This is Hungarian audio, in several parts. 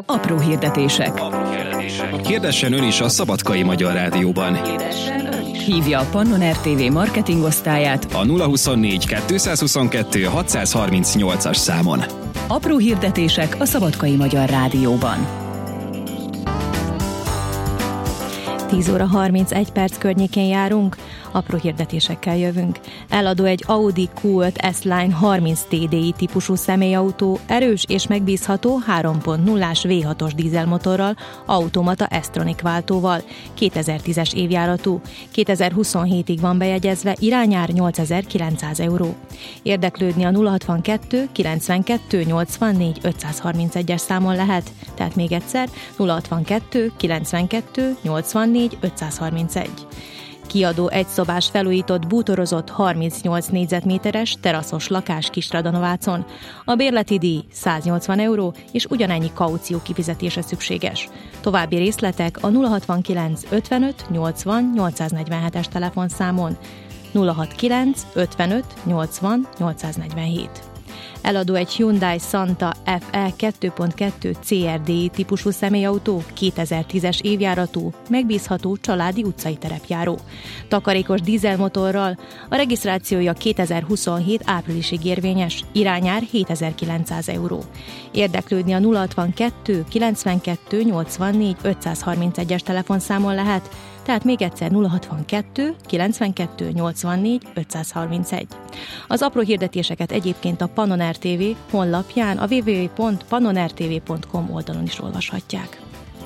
Apró hirdetések. Hirdessen ön is a Szabadkai Magyar Rádióban. Hívja a Pannon RTV marketingosztályát A 024 222 638-as számon. Apró hirdetések a Szabadkai Magyar Rádióban. 10 óra 31 perc környékén járunk, apró hirdetésekkel jövünk. Eladó egy Audi Q5 S-Line 30 TDI típusú személyautó, erős és megbízható 3.0-ás V6-os dízelmotorral, automata S-Tronic váltóval, 2010-es évjáratú, 2027-ig van bejegyezve, irányár 8900 €. Érdeklődni a 062 92 84 531-es számon lehet, tehát még egyszer 062 92 84 531. Kiadó egyszobás felújított bútorozott 38 négyzetméteres teraszos lakás Kisradanovácon. A bérleti díj 180 € és ugyanennyi kaució kifizetése szükséges. További részletek a 069 55 80 847-es telefonszámon. 069 55 80 847. Eladó egy Hyundai Santa FE 2.2 CRDI típusú személyautó, 2010-es évjáratú, megbízható családi utcai terepjáró. Takarékos dízelmotorral, a regisztrációja 2027 áprilisig érvényes, irányár 7900 €. Érdeklődni a 062 92 84 531-es telefonszámon lehet, tehát még egyszer 062 92 84 531. Az apró hirdetéseket egyébként a Pannon RTV honlapján, a www.pannonrtv.com oldalon is olvashatják.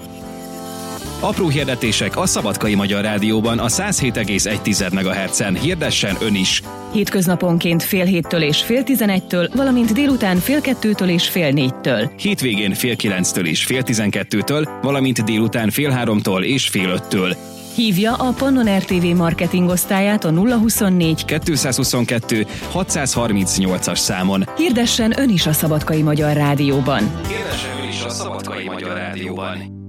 Apró hirdetések a Szabadkai Magyar Rádióban a 107,1 MHz-en. Hirdessen ön is! Hétköznaponként fél 7-től és fél 11-től, valamint délután fél 2-től és fél 4-től. Hétvégén fél 9-től és fél 12-től, valamint délután fél 3-tól és fél 5-től. Hívja a Pannon RTV marketingosztályát a 024 222 638-as számon. Hirdessen ön is a Szabadkai Magyar Rádióban. Hirdessen ön is a Szabadkai Magyar Rádióban.